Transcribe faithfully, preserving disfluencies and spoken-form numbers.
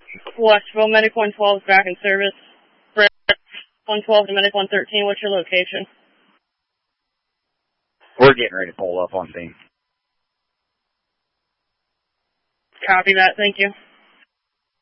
Westville, Medic one twelve is back in service. Brett, one twelve to Medic one thirteen, what's your location? We're getting ready to pull up on scene. Copy that, thank you.